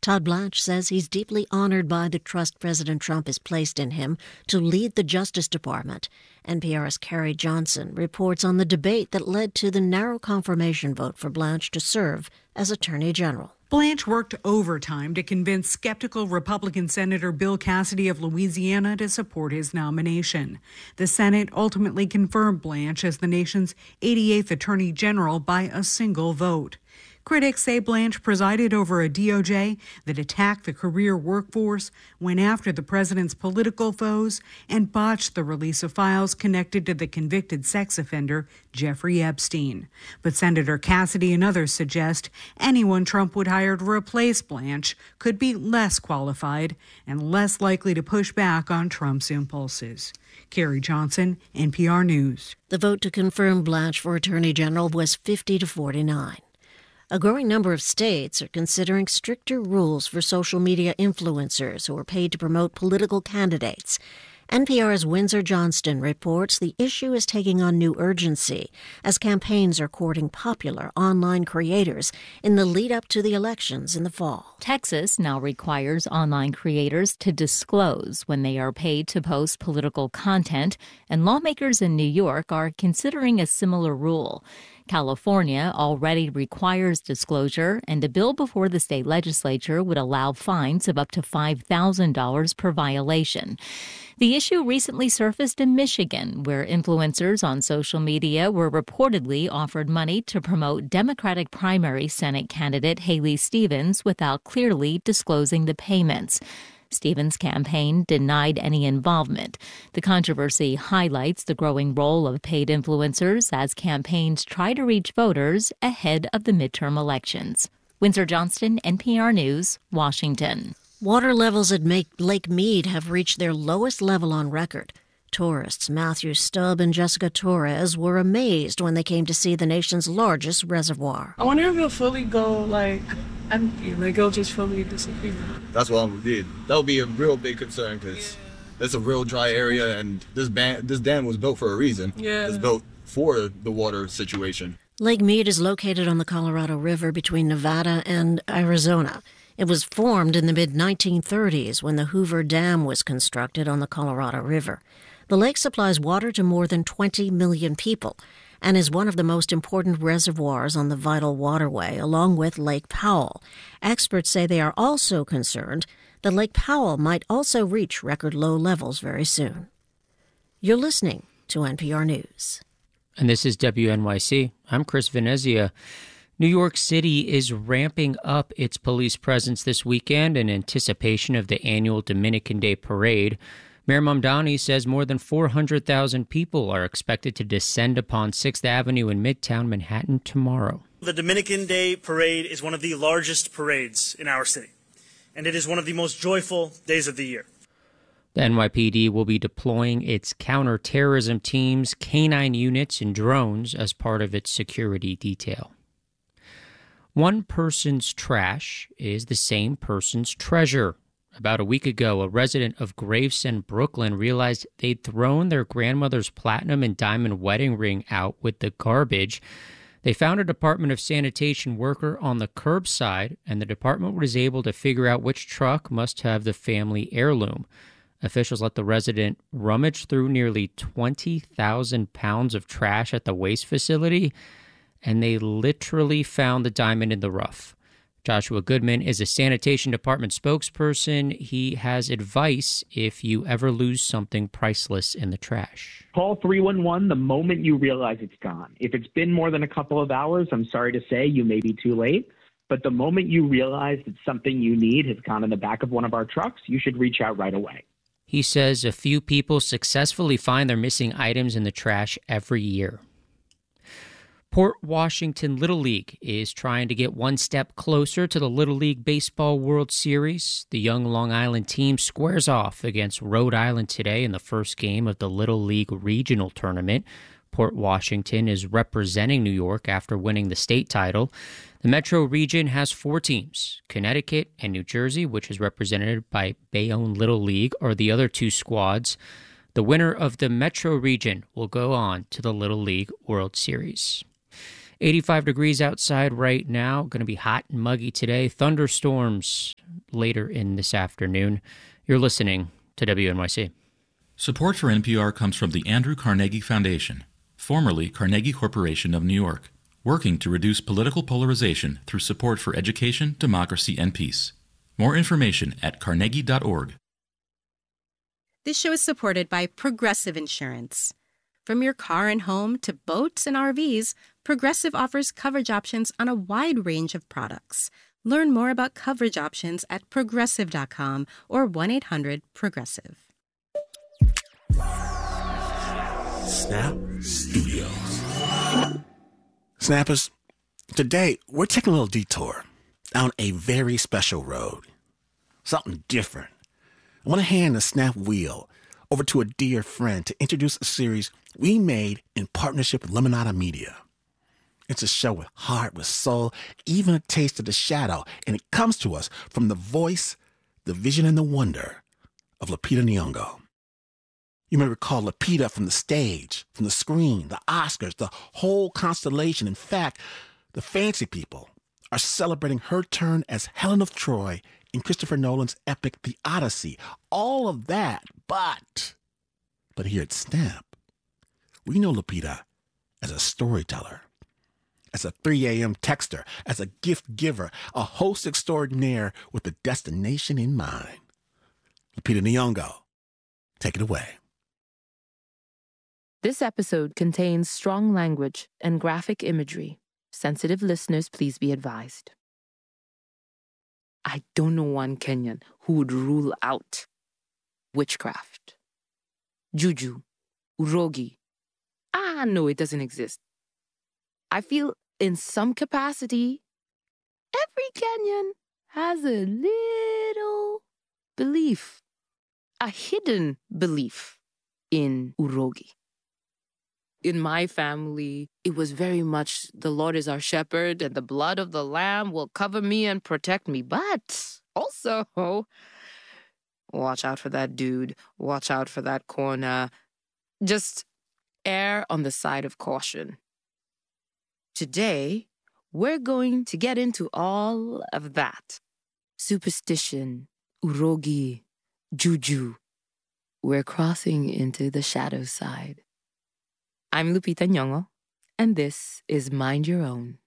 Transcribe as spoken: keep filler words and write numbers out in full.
Todd Blanche says he's deeply honored by the trust President Trump has placed in him to lead the Justice Department. N P R's Carrie Johnson reports on the debate that led to the narrow confirmation vote for Blanche to serve as Attorney General. Blanche worked overtime to convince skeptical Republican Senator Bill Cassidy of Louisiana to support his nomination. The Senate ultimately confirmed Blanche as the nation's eighty-eighth Attorney General by a single vote. Critics say Blanche presided over a D O J that attacked the career workforce, went after the president's political foes, and botched the release of files connected to the convicted sex offender Jeffrey Epstein. But Senator Cassidy and others suggest anyone Trump would hire to replace Blanche could be less qualified and less likely to push back on Trump's impulses. Carrie Johnson, N P R News. The vote to confirm Blanche for Attorney General was fifty to forty-nine. A growing number of states are considering stricter rules for social media influencers who are paid to promote political candidates. N P R's Windsor Johnston reports the issue is taking on new urgency as campaigns are courting popular online creators in the lead-up to the elections in the fall. Texas now requires online creators to disclose when they are paid to post political content, and lawmakers in New York are considering a similar rule. California already requires disclosure, and a bill before the state legislature would allow fines of up to five thousand dollars per violation. The issue recently surfaced in Michigan, where influencers on social media were reportedly offered money to promote Democratic primary Senate candidate Haley Stevens without clearly disclosing the payments. Stevens' campaign denied any involvement. The controversy highlights the growing role of paid influencers as campaigns try to reach voters ahead of the midterm elections. Windsor Johnston, N P R News, Washington. Water levels at Lake Mead have reached their lowest level on record. Tourists Matthew Stubb and Jessica Torres were amazed when they came to see the nation's largest reservoir. I wonder if it'll fully go, like, empty, like it'll just fully disappear. That's what I'm did. That would be a real big concern because it's a real dry area, and this, ban- this dam was built for a reason. Yeah. It's built for the water situation. Lake Mead is located on the Colorado River between Nevada and Arizona. It was formed in the mid nineteen thirties when the Hoover Dam was constructed on the Colorado River. The lake supplies water to more than twenty million people and is one of the most important reservoirs on the vital waterway, along with Lake Powell. Experts say they are also concerned that Lake Powell might also reach record low levels very soon. You're listening to N P R News. And this is W N Y C. I'm Chris Venezia. New York City is ramping up its police presence this weekend in anticipation of the annual Dominican Day Parade. Mayor Mamdani says more than four hundred thousand people are expected to descend upon sixth Avenue in Midtown Manhattan tomorrow. The Dominican Day Parade is one of the largest parades in our city, and it is one of the most joyful days of the year. The N Y P D will be deploying its counterterrorism teams, canine units, and drones as part of its security detail. One person's trash is the same person's treasure. About a week ago, a resident of Gravesend, Brooklyn, realized they'd thrown their grandmother's platinum and diamond wedding ring out with the garbage. They found a Department of Sanitation worker on the curbside, and the department was able to figure out which truck must have the family heirloom. Officials let the resident rummage through nearly twenty thousand pounds of trash at the waste facility, and they literally found the diamond in the rough. Joshua Goodman is a sanitation department spokesperson. He has advice if you ever lose something priceless in the trash. Call three one one the moment you realize it's gone. If it's been more than a couple of hours, I'm sorry to say you may be too late. But the moment you realize that something you need has gone in the back of one of our trucks, you should reach out right away. He says a few people successfully find their missing items in the trash every year. Port Washington Little League is trying to get one step closer to the Little League Baseball World Series. The young Long Island team squares off against Rhode Island today in the first game of the Little League Regional Tournament. Port Washington is representing New York after winning the state title. The Metro region has four teams. Connecticut and New Jersey, which is represented by Bayonne Little League, are the other two squads. The winner of the Metro region will go on to the Little League World Series. eighty-five degrees outside right now. Going to be hot and muggy today. Thunderstorms later in this afternoon. You're listening to W N Y C. Support for N P R comes from the Andrew Carnegie Foundation, formerly Carnegie Corporation of New York, working to reduce political polarization through support for education, democracy, and peace. More information at carnegie dot org. This show is supported by Progressive Insurance. From your car and home to boats and R Vs, Progressive offers coverage options on a wide range of products. Learn more about coverage options at progressive dot com or one eight hundred progressive. Snap Studios. Snappers, today we're taking a little detour down a very special road. Something different. I want to hand the Snap wheel over to a dear friend to introduce a series we made in partnership with Lemonada Media. It's a show with heart, with soul, even a taste of the shadow, and it comes to us from the voice, the vision, and the wonder of Lupita Nyong'o. You may recall Lupita from the stage, from the screen, the Oscars, the whole constellation. In fact, the fancy people are celebrating her turn as Helen of Troy in Christopher Nolan's epic The Odyssey. All of that, but, but here at Snap, we know Lupita as a storyteller, as a three a.m. texter, as a gift giver, a host extraordinaire with a destination in mind. Lupita Nyong'o, take it away. This episode contains strong language and graphic imagery. Sensitive listeners, please be advised. I don't know one Kenyan who would rule out witchcraft, juju, urogi. Ah, no, it doesn't exist. I feel in some capacity, every Kenyan has a little belief, a hidden belief in urogi. In my family, it was very much the Lord is our shepherd and the blood of the lamb will cover me and protect me. But also, watch out for that dude. Watch out for that corner. Just err on the side of caution. Today, we're going to get into all of that. Superstition, urogi, juju. We're crossing into the shadow side. I'm Lupita Nyong'o, and this is Mind Your Own.